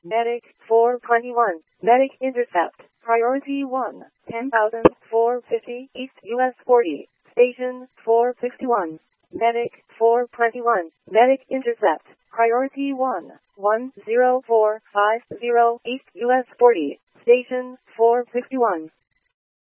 Medic 421. Medic intercept. Priority 1. 10,450 East US 40. Station 451. Medic 421. Medic intercept. Priority 1. 10450 East US 40. Station 451.